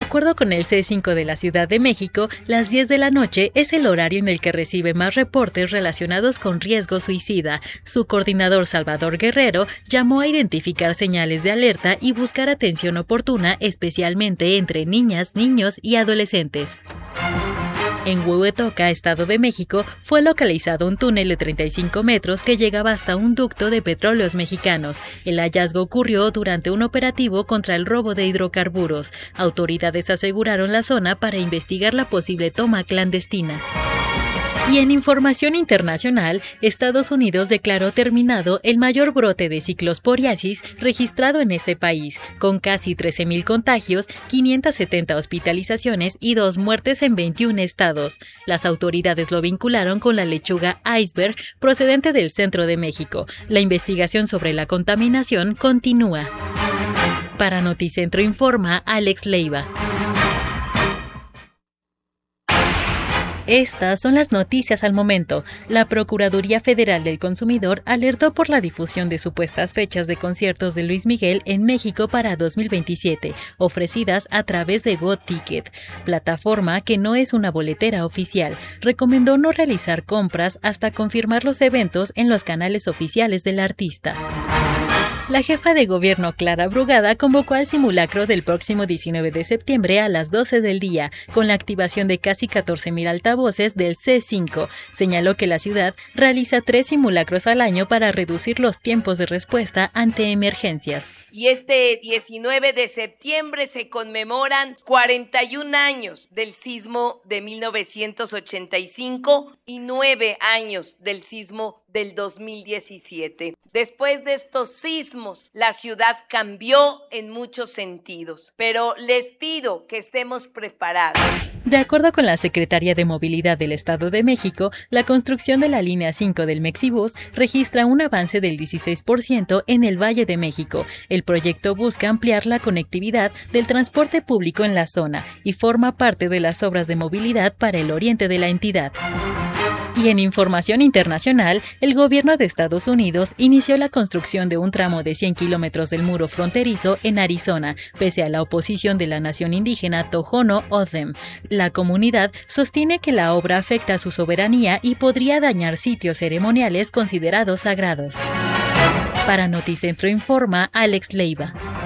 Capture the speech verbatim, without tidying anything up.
acuerdo con el C cinco de la Ciudad de México, las diez de la noche es el horario en el que recibe más reportes relacionados con riesgo suicida. Su coordinador Salvador Guerrero llamó a identificar señales de alerta y buscar atención oportuna, especialmente entre niñas, niños y adolescentes. En Huehuetoca, Estado de México, fue localizado un túnel de treinta y cinco metros que llegaba hasta un ducto de petróleos mexicanos. El hallazgo ocurrió durante un operativo contra el robo de hidrocarburos. Autoridades aseguraron la zona para investigar la posible toma clandestina. Y en información internacional, Estados Unidos declaró terminado el mayor brote de ciclosporiasis registrado en ese país, con casi trece mil contagios, quinientas setenta hospitalizaciones y dos muertes en veintiún estados. Las autoridades lo vincularon con la lechuga iceberg procedente del centro de México. La investigación sobre la contaminación continúa. Para Noticentro informa Alex Leiva. Estas son las noticias al momento. La Procuraduría Federal del Consumidor alertó por la difusión de supuestas fechas de conciertos de Luis Miguel en México para dos mil veintisiete, ofrecidas a través de GoTicket, plataforma que no es una boletera oficial. Recomendó no realizar compras hasta confirmar los eventos en los canales oficiales del artista. La jefa de gobierno Clara Brugada convocó al simulacro del próximo diecinueve de septiembre a las doce del día, con la activación de casi catorce mil altavoces del C cinco. Señaló que la ciudad realiza tres simulacros al año para reducir los tiempos de respuesta ante emergencias. Y este diecinueve de septiembre se conmemoran cuarenta y un años del sismo de mil novecientos ochenta y cinco y nueve años del sismo del dos mil diecisiete. Después de estos sismos, la ciudad cambió en muchos sentidos, pero les pido que estemos preparados. De acuerdo con la Secretaría de Movilidad del Estado de México, la construcción de la línea cinco del Mexibus registra un avance del dieciséis por ciento en el Valle de México. El proyecto busca ampliar la conectividad del transporte público en la zona y forma parte de las obras de movilidad para el oriente de la entidad. Y en información internacional, el gobierno de Estados Unidos inició la construcción de un tramo de cien kilómetros del muro fronterizo en Arizona, pese a la oposición de la nación indígena Tohono O'odham. La comunidad sostiene que la obra afecta a su soberanía y podría dañar sitios ceremoniales considerados sagrados. Para Noticentro informa Alex Leiva.